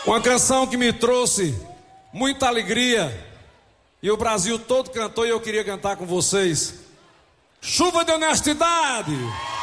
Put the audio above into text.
Uma canção que me trouxe muita alegria e o Brasil todo cantou e eu queria cantar com vocês. Chuva de honestidade.